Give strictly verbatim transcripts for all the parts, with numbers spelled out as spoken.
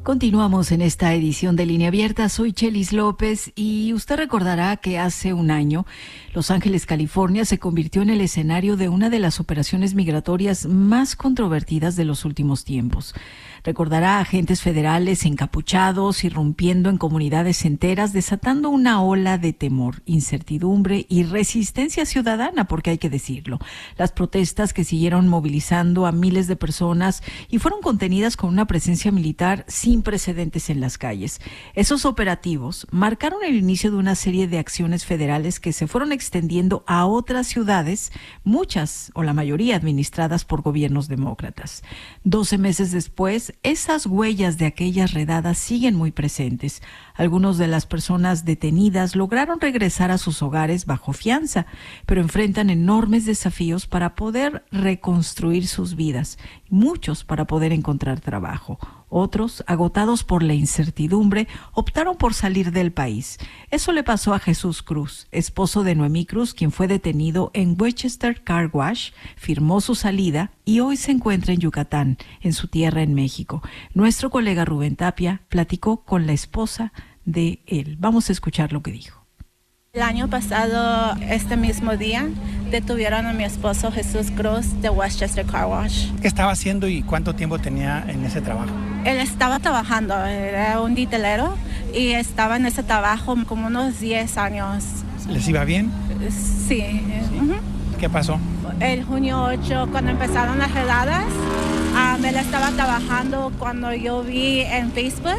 Continuamos en esta edición de Línea Abierta. Soy Chelis López y usted recordará que hace un año Los Ángeles, California, se convirtió en el escenario de una de las operaciones migratorias más controvertidas de los últimos tiempos. Recordará a agentes federales encapuchados, irrumpiendo en comunidades enteras, desatando una ola de temor, incertidumbre y resistencia ciudadana, porque hay que decirlo. Las protestas que siguieron movilizando a miles de personas y fueron contenidas con una presencia militar sin precedentes en las calles. Esos operativos marcaron el inicio de una serie de acciones federales que se fueron extendiendo a otras ciudades, muchas o la mayoría administradas por gobiernos demócratas. Doce meses después, esas huellas de aquellas redadas siguen muy presentes. Algunas de las personas detenidas lograron regresar a sus hogares bajo fianza, pero enfrentan enormes desafíos para poder reconstruir sus vidas, muchos para poder encontrar trabajo. Otros, agotados por la incertidumbre, optaron por salir del país. Eso le pasó a Jesús Cruz, esposo de Noemí Cruz, quien fue detenido en Westchester Car Wash, firmó su salida y hoy se encuentra en Yucatán, en su tierra en México. Nuestro colega Rubén Tapia platicó con la esposa de él. Vamos a escuchar lo que dijo. El año pasado, este mismo día, detuvieron a mi esposo Jesús Cruz de Westchester Car Wash. ¿Qué estaba haciendo y cuánto tiempo tenía en ese trabajo? Él estaba trabajando, era un detailero y estaba en ese trabajo como unos diez años. ¿Les iba bien? Sí. Uh-huh. ¿Qué pasó? El junio ocho, cuando empezaron las redadas, um, él estaba trabajando cuando yo vi en Facebook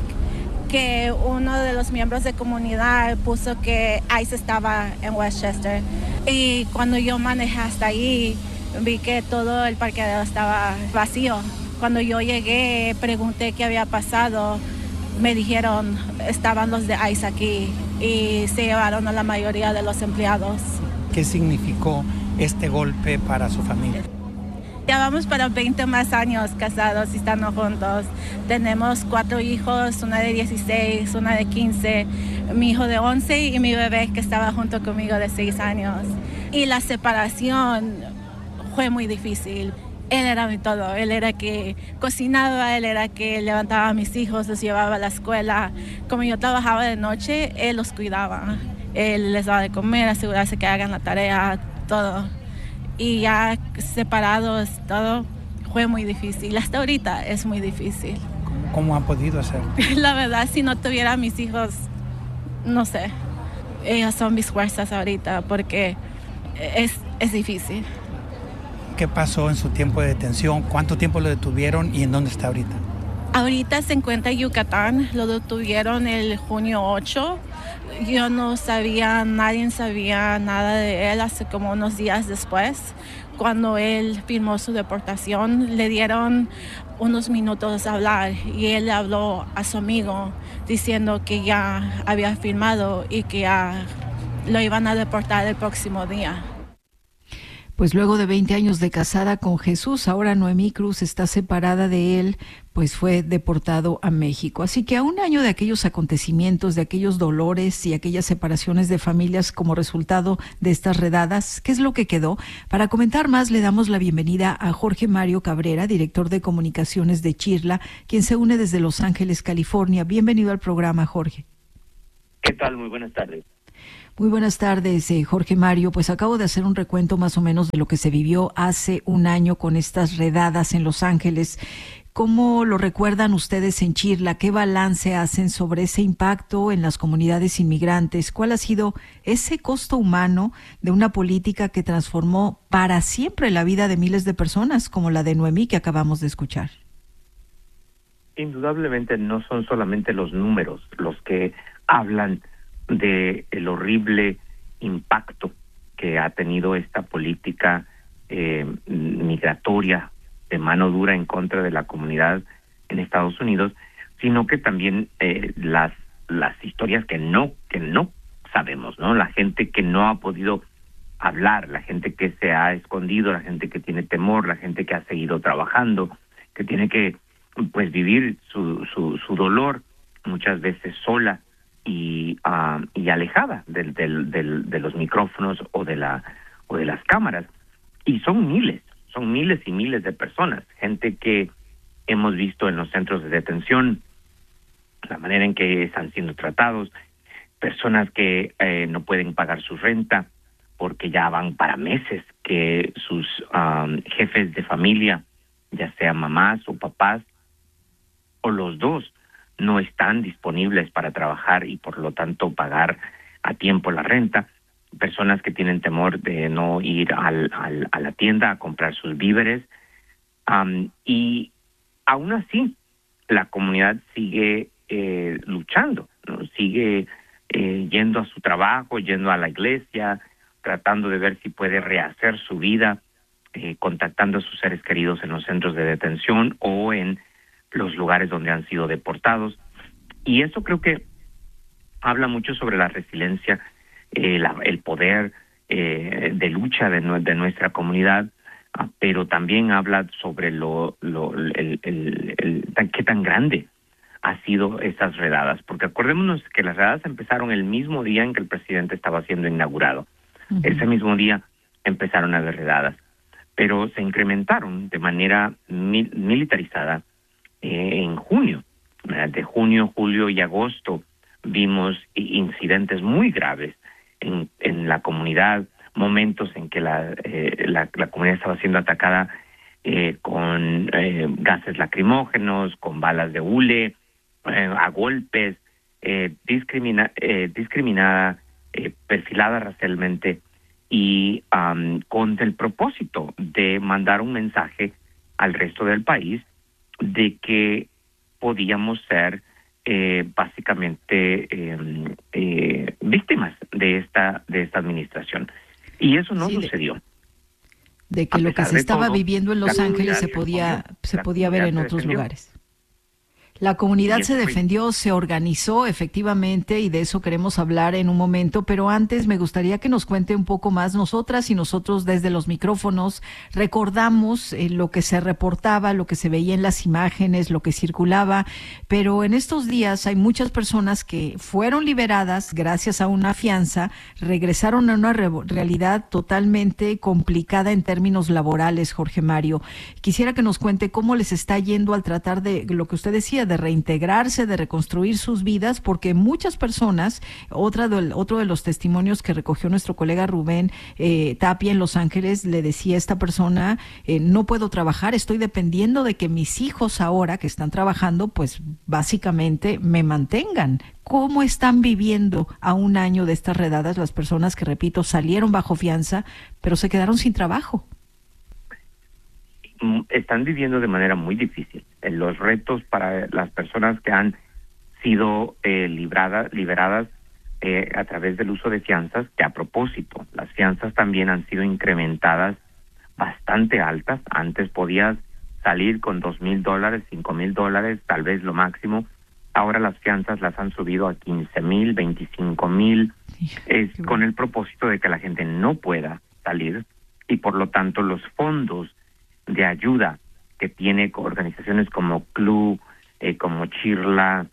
que uno de los miembros de comunidad puso que ICE estaba en Westchester. Y cuando yo manejé hasta ahí, vi que todo el parqueadero estaba vacío. Cuando yo llegué, pregunté qué había pasado. Me dijeron, estaban los de ICE aquí y se llevaron a la mayoría de los empleados. ¿Qué significó este golpe para su familia? Ya vamos para veinte más años casados y estando juntos. Tenemos cuatro hijos, una de dieciséis, una de quince, mi hijo de once y mi bebé que estaba junto conmigo de seis años. Y la separación fue muy difícil. Él era mi todo, él era que cocinaba, él era que levantaba a mis hijos, los llevaba a la escuela. Como yo trabajaba de noche, él los cuidaba. Él les daba de comer, asegurarse que hagan la tarea, todo. Y ya separados, todo fue muy difícil. Hasta ahorita es muy difícil. ¿Cómo, cómo han podido hacer? La verdad, si no tuviera a mis hijos, no sé. Ellos son mis fuerzas ahorita porque es, es difícil. ¿Qué pasó en su tiempo de detención? ¿Cuánto tiempo lo detuvieron y en dónde está ahorita? Ahorita se encuentra en Yucatán. Lo detuvieron el junio ocho. Yo no sabía, nadie sabía nada de él hasta como unos días después. Cuando él firmó su deportación, le dieron unos minutos a hablar y él habló a su amigo diciendo que ya había firmado y que ya lo iban a deportar el próximo día. Pues luego de veinte años de casada con Jesús, ahora Noemí Cruz está separada de él, pues fue deportado a México. Así que a un año de aquellos acontecimientos, de aquellos dolores y aquellas separaciones de familias como resultado de estas redadas, ¿qué es lo que quedó? Para comentar más, le damos la bienvenida a Jorge Mario Cabrera, director de comunicaciones de Chirla, quien se une desde Los Ángeles, California. Bienvenido al programa, Jorge. ¿Qué tal? Muy buenas tardes. Muy buenas tardes, eh, Jorge Mario. Pues acabo de hacer un recuento más o menos de lo que se vivió hace un año con estas redadas en Los Ángeles. ¿Cómo lo recuerdan ustedes en Chirla? ¿Qué balance hacen sobre ese impacto en las comunidades inmigrantes? ¿Cuál ha sido ese costo humano de una política que transformó para siempre la vida de miles de personas, como la de Noemí que acabamos de escuchar? Indudablemente no son solamente los números los que hablan de el horrible impacto que ha tenido esta política eh, migratoria de mano dura en contra de la comunidad en Estados Unidos, sino que también eh, las las historias que no que no sabemos, ¿no? La gente que no ha podido hablar, la gente que se ha escondido, la gente que tiene temor, la gente que ha seguido trabajando, que tiene que pues vivir su su, su dolor muchas veces sola y uh, y alejada del, del, del, de los micrófonos o de la o de las cámaras. Y son miles, son miles y miles de personas, gente que hemos visto en los centros de detención, la manera en que están siendo tratados, personas que eh, no pueden pagar su renta porque ya van para meses que sus um, jefes de familia, ya sean mamás o papás, o los dos, no están disponibles para trabajar y por lo tanto pagar a tiempo la renta. Personas que tienen temor de no ir al, al, a la tienda a comprar sus víveres. Um, y aún así, la comunidad sigue eh, luchando, ¿no? Sigue eh, yendo a su trabajo, yendo a la iglesia, tratando de ver si puede rehacer su vida, eh, contactando a sus seres queridos en los centros de detención o en los lugares donde han sido deportados. Y eso creo que habla mucho sobre la resiliencia, eh, la, el poder eh, de lucha de, de nuestra comunidad, uh, pero también habla sobre lo, lo el, el, el, el qué tan grande ha sido esas redadas, porque acordémonos que las redadas empezaron el mismo día en que el presidente estaba siendo inaugurado. Uh-huh. Ese mismo día empezaron a haber redadas, pero se incrementaron de manera mil, militarizada eh, en junio. De junio, julio y agosto vimos incidentes muy graves en, en la comunidad, momentos en que la, eh, la, la comunidad estaba siendo atacada eh, con eh, gases lacrimógenos, con balas de hule, eh, a golpes, eh, discrimina, eh, discriminada, eh, perfilada racialmente y um, con el propósito de mandar un mensaje al resto del país de que podíamos ser eh, básicamente eh, eh, víctimas de esta de esta administración. Y eso no sí, sucedió. De que lo que se estaba todo, viviendo en Los Ángeles se podía se podía ver en otros defendió. lugares. La comunidad se defendió, se organizó efectivamente y de eso queremos hablar en un momento, pero antes me gustaría que nos cuente un poco más. Nosotras y nosotros desde los micrófonos recordamos eh, lo que se reportaba, lo que se veía en las imágenes, lo que circulaba, pero en estos días hay muchas personas que fueron liberadas gracias a una fianza, regresaron a una re- realidad totalmente complicada en términos laborales, Jorge Mario. Quisiera que nos cuente cómo les está yendo al tratar de lo que usted decía, de reintegrarse, de reconstruir sus vidas, porque muchas personas, otra del, otro de los testimonios que recogió nuestro colega Rubén eh, Tapia en Los Ángeles, le decía a esta persona, eh, no puedo trabajar, estoy dependiendo de que mis hijos ahora que están trabajando, pues básicamente me mantengan. ¿Cómo están viviendo a un año de estas redadas las personas que, repito, salieron bajo fianza, pero se quedaron sin trabajo? Están viviendo de manera muy difícil. Los retos para las personas que han sido eh, libradas, liberadas eh, a través del uso de fianzas, que a propósito, las fianzas también han sido incrementadas bastante altas. Antes podías salir con dos mil dólares, cinco mil dólares, tal vez lo máximo. Ahora las fianzas las han subido a quince mil, veinticinco mil, es con el propósito de que la gente no pueda salir y por lo tanto los fondos de ayuda que tiene organizaciones como C L U, eh, como Chirla,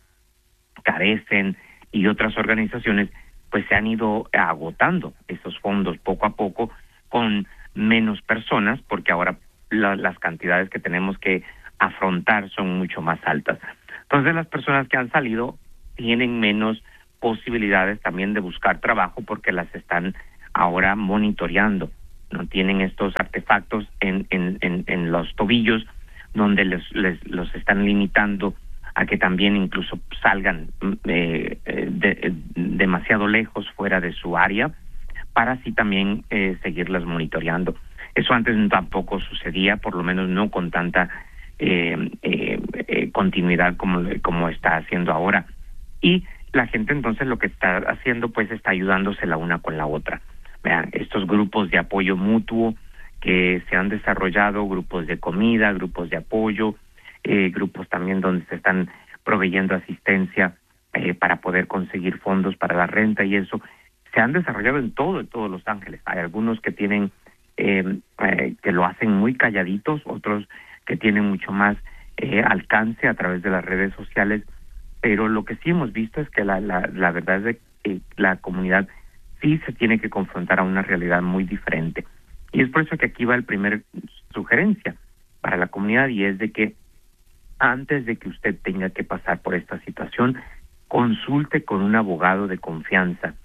Carecen y otras organizaciones, pues se han ido agotando esos fondos poco a poco con menos personas, porque ahora la, las cantidades que tenemos que afrontar son mucho más altas. Entonces las personas que han salido tienen menos posibilidades también de buscar trabajo porque las están ahora monitoreando. No tienen estos artefactos en, en, en, en los tobillos donde les, les los están limitando a que también incluso salgan eh, de, demasiado lejos fuera de su área para así también eh, seguirlas monitoreando. Eso antes tampoco sucedía, por lo menos no con tanta eh, eh, eh, continuidad como, como está haciendo ahora. Y la gente entonces lo que está haciendo pues está ayudándose la una con la otra. Vean, estos grupos de apoyo mutuo que se han desarrollado, grupos de comida, grupos de apoyo, eh, grupos también donde se están proveyendo asistencia eh, para poder conseguir fondos para la renta y eso, se han desarrollado en todo, en todos Los Ángeles. Hay algunos que tienen, eh, eh, que lo hacen muy calladitos, otros que tienen mucho más eh, alcance a través de las redes sociales, pero lo que sí hemos visto es que la, la, la verdad es de que la comunidad sí se tiene que confrontar a una realidad muy diferente. Y es por eso que aquí va el primer sugerencia para la comunidad y es de que antes de que usted tenga que pasar por esta situación, consulte con un abogado de confianza.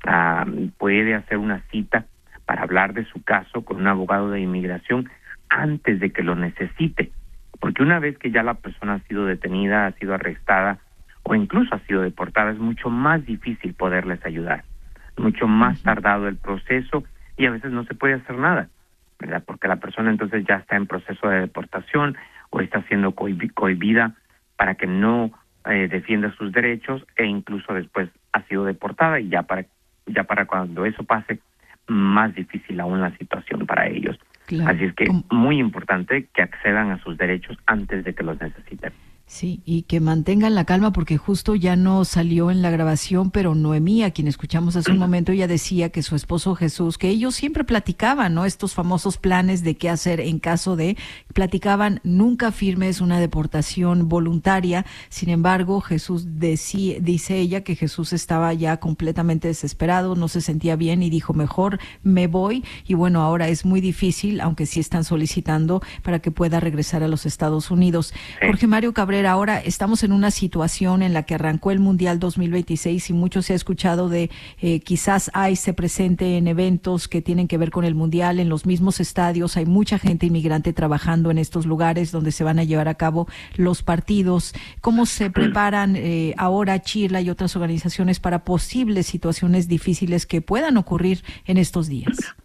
Uh, puede hacer una cita para hablar de su caso con un abogado de inmigración antes de que lo necesite, porque una vez que ya la persona ha sido detenida, ha sido arrestada o incluso ha sido deportada, es mucho más difícil poderles ayudar, mucho más tardado el proceso y a veces no se puede hacer nada, ¿verdad? Porque la persona entonces ya está en proceso de deportación o está siendo cohibida para que no eh, defienda sus derechos e incluso después ha sido deportada y ya para ya para cuando eso pase, más difícil aún la situación para ellos. Claro. Así es que es muy importante que accedan a sus derechos antes de que los necesiten. Sí, y que mantengan la calma porque justo ya no salió en la grabación, pero Noemí, a quien escuchamos hace un momento, ella decía que su esposo Jesús, que ellos siempre platicaban, ¿no? Estos famosos planes de qué hacer en caso de, platicaban, nunca firmes una deportación voluntaria. Sin embargo, Jesús decía, dice ella que Jesús estaba ya completamente desesperado, no se sentía bien y dijo, mejor me voy. Y bueno, ahora es muy difícil, aunque sí están solicitando para que pueda regresar a los Estados Unidos. Sí. Jorge Mario Cabrera, ahora estamos en una situación en la que arrancó el Mundial dos mil veintiséis y mucho se ha escuchado de eh, quizás ICE se presente en eventos que tienen que ver con el Mundial, en los mismos estadios. Hay mucha gente inmigrante trabajando en estos lugares donde se van a llevar a cabo los partidos. ¿Cómo se preparan eh, ahora Chirla y otras organizaciones para posibles situaciones difíciles que puedan ocurrir en estos días?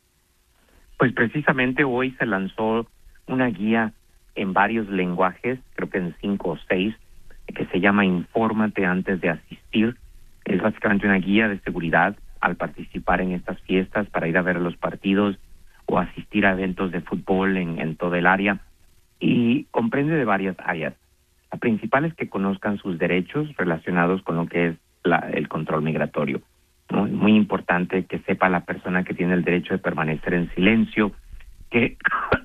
Pues precisamente hoy se lanzó una guía en varios lenguajes, creo que en cinco o seis, que se llama Infórmate antes de asistir. Es básicamente una guía de seguridad al participar en estas fiestas para ir a ver los partidos o asistir a eventos de fútbol en, en todo el área. Y comprende de varias áreas. La principal es que conozcan sus derechos relacionados con lo que es la, el control migratorio, ¿no? Es muy importante que sepa la persona que tiene el derecho de permanecer en silencio, que...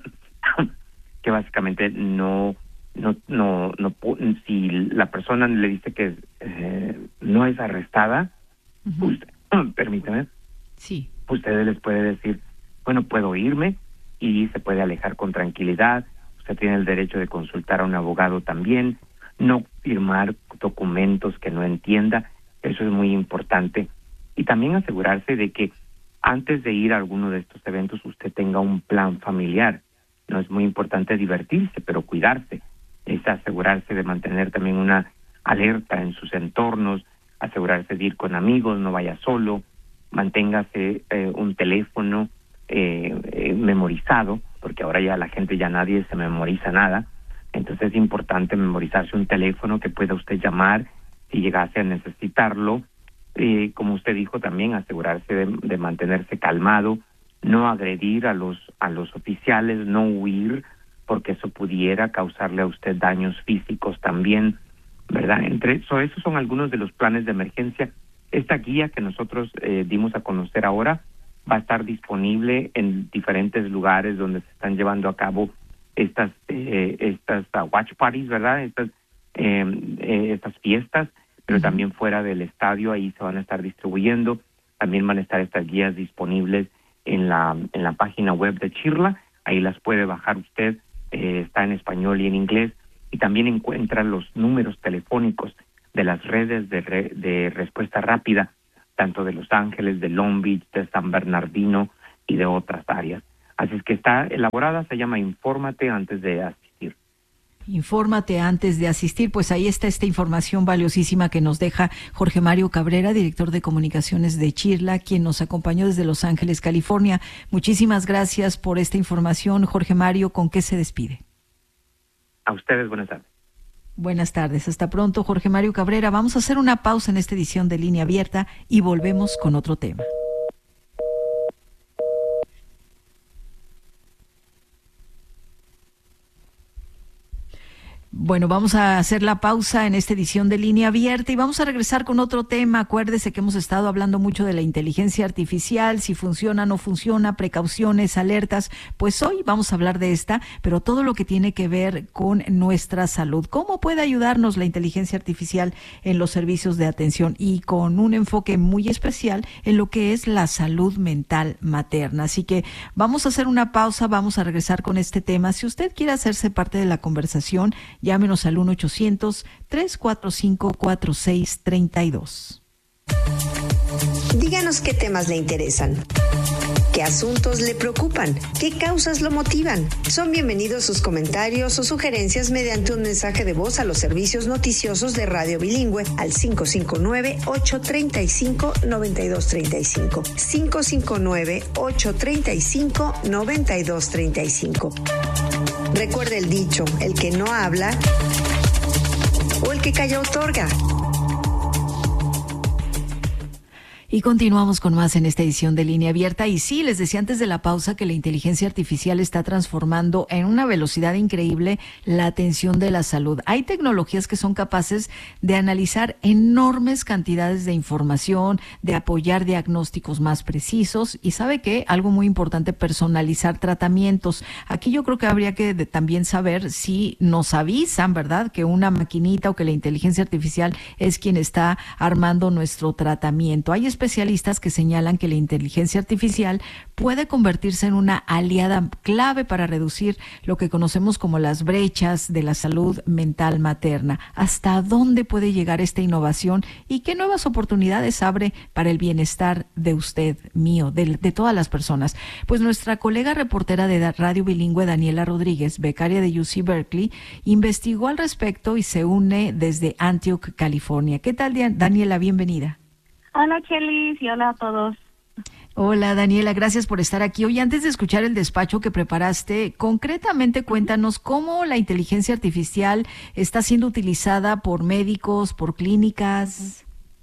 que básicamente no, no, no, no, si la persona le dice que eh, no es arrestada, uh-huh. usted, permítame, sí. usted les puede decir, bueno, puedo irme y se puede alejar con tranquilidad. Usted tiene el derecho de consultar a un abogado también, no firmar documentos que no entienda, eso es muy importante. Y también asegurarse de que antes de ir a alguno de estos eventos usted tenga un plan familiar. No es muy importante divertirse, pero cuidarse. Es asegurarse de mantener también una alerta en sus entornos, asegurarse de ir con amigos, no vaya solo, manténgase eh, un teléfono eh, eh, memorizado, porque ahora ya la gente, ya nadie se memoriza nada. Entonces es importante memorizarse un teléfono que pueda usted llamar si llegase a necesitarlo. Eh, como usted dijo también, asegurarse de, de mantenerse calmado, no agredir a los a los oficiales, no huir, porque eso pudiera causarle a usted daños físicos también, ¿verdad? Entre eso, esos son algunos de los planes de emergencia. Esta guía que nosotros eh, dimos a conocer ahora va a estar disponible en diferentes lugares donde se están llevando a cabo estas eh, estas uh, watch parties, ¿verdad? Estas eh, eh, estas fiestas, pero también fuera del estadio, ahí se van a estar distribuyendo. También van a estar estas guías disponibles en la en la página web de Chirla, ahí las puede bajar usted, eh, está en español y en inglés, y también encuentra los números telefónicos de las redes de, re, de respuesta rápida, tanto de Los Ángeles, de Long Beach, de San Bernardino y de otras áreas. Así es que está elaborada, se llama Infórmate antes de asistir. Infórmate antes de asistir, pues ahí está esta información valiosísima que nos deja Jorge Mario Cabrera, director de comunicaciones de Chirla, quien nos acompañó desde Los Ángeles, California. Muchísimas gracias por esta información, Jorge Mario. ¿Con qué se despide? A ustedes, buenas tardes. Buenas tardes, hasta pronto, Jorge Mario Cabrera. Vamos a hacer una pausa en esta edición de Línea Abierta y volvemos con otro tema. Bueno, vamos a hacer la pausa en esta edición de Línea Abierta y vamos a regresar con otro tema. Acuérdese que hemos estado hablando mucho de la inteligencia artificial, si funciona, no funciona, precauciones, alertas. Pues hoy vamos a hablar de esta, pero todo lo que tiene que ver con nuestra salud. ¿Cómo puede ayudarnos la inteligencia artificial en los servicios de atención y con un enfoque muy especial en lo que es la salud mental materna? Así que vamos a hacer una pausa, vamos a regresar con este tema. Si usted quiere hacerse parte de la conversación, ya Llámenos al uno ochocientos, tres cuatro cinco, cuatro seis tres dos. Díganos qué temas le interesan, qué asuntos le preocupan, qué causas lo motivan. Son bienvenidos sus comentarios o sugerencias mediante un mensaje de voz a los servicios noticiosos de Radio Bilingüe al cinco cinco nueve, ocho tres cinco, nueve dos tres cinco. cinco cinco nueve, ocho tres cinco, nueve dos tres cinco. Recuerde el dicho, el que no habla o el que calla otorga. Y continuamos con más en esta edición de Línea Abierta. Y sí, les decía antes de la pausa que la inteligencia artificial está transformando en una velocidad increíble la atención de la salud. Hay tecnologías que son capaces de analizar enormes cantidades de información, de apoyar diagnósticos más precisos y, ¿sabe qué? Algo muy importante, personalizar tratamientos. Aquí yo creo que habría que de, también saber si nos avisan, ¿verdad?, que una maquinita o que la inteligencia artificial es quien está armando nuestro tratamiento. Hay especialistas que señalan que la inteligencia artificial puede convertirse en una aliada clave para reducir lo que conocemos como las brechas de la salud mental materna. ¿Hasta dónde puede llegar esta innovación y qué nuevas oportunidades abre para el bienestar de usted, mío, de, de todas las personas? Pues nuestra colega reportera de Radio Bilingüe, Daniela Rodríguez, becaria de U C Berkeley, investigó al respecto y se une desde Antioch, California. ¿Qué tal, Daniela? Bienvenida. Hola, Chelis, y hola a todos. Hola, Daniela, gracias por estar aquí. Hoy, antes de escuchar el despacho que preparaste, concretamente cuéntanos cómo la inteligencia artificial está siendo utilizada por médicos, por clínicas.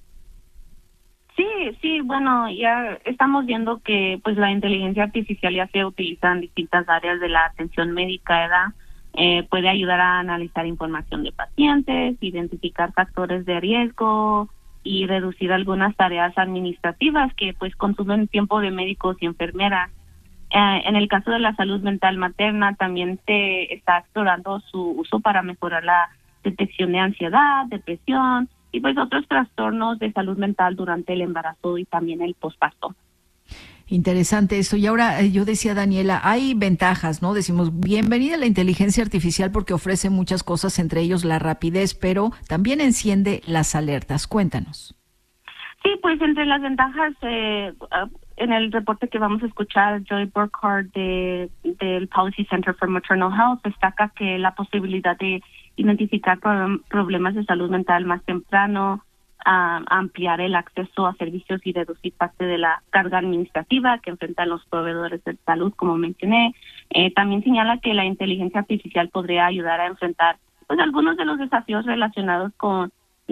Sí, sí, bueno, ya estamos viendo que pues la inteligencia artificial ya se utiliza en distintas áreas de la atención médica, ¿verdad? Eh, puede ayudar a analizar información de pacientes, identificar factores de riesgo y reducir algunas tareas administrativas que pues consumen tiempo de médicos y enfermeras. Eh, en el caso de la salud mental materna también se está explorando su uso para mejorar la detección de ansiedad, depresión y pues otros trastornos de salud mental durante el embarazo y también el posparto. Interesante esto. Y ahora eh, yo decía, Daniela, hay ventajas, ¿no? Decimos, bienvenida a la inteligencia artificial porque ofrece muchas cosas, entre ellos la rapidez, pero también enciende las alertas. Cuéntanos. Sí, pues entre las ventajas, eh, en el reporte que vamos a escuchar, Joy Burkhardt de, del Policy Center for Maternal Health destaca que la posibilidad de identificar pro- problemas de salud mental más temprano, a ampliar el acceso a servicios y reducir parte de la carga administrativa que enfrentan los proveedores de salud, como mencioné. Eh, también señala que la inteligencia artificial podría ayudar a enfrentar pues algunos de los desafíos relacionados con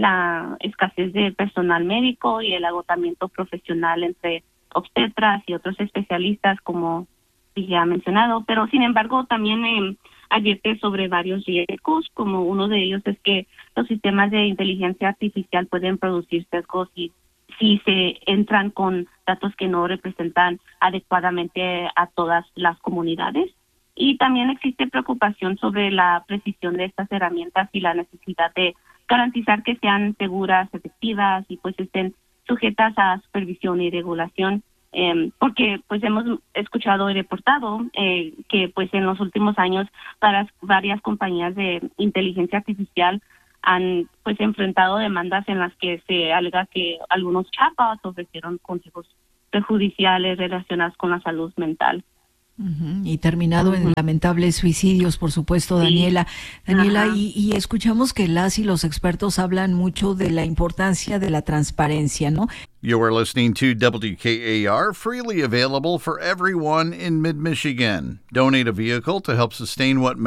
la escasez de personal médico y el agotamiento profesional entre obstetras y otros especialistas, como ya mencionado, pero sin embargo también eh, advierte sobre varios riesgos, como uno de ellos es que los sistemas de inteligencia artificial pueden producir sesgos y si se entran con datos que no representan adecuadamente a todas las comunidades. Y también existe preocupación sobre la precisión de estas herramientas y la necesidad de garantizar que sean seguras, efectivas y pues estén sujetas a supervisión y regulación. Eh, porque pues hemos escuchado y reportado eh, que pues en los últimos años para varias compañías de inteligencia artificial han pues enfrentado demandas en las que se alega que algunos chatbots ofrecieron consejos perjudiciales relacionados con la salud mental. Uh-huh. Y terminado uh-huh. en lamentables suicidios, por supuesto, Daniela. Sí. Daniela, y, y escuchamos que las y los expertos hablan mucho de la importancia de la transparencia, ¿no? You are listening to W K A R, freely available for everyone in Mid-Michigan. Donate a vehicle to help sustain what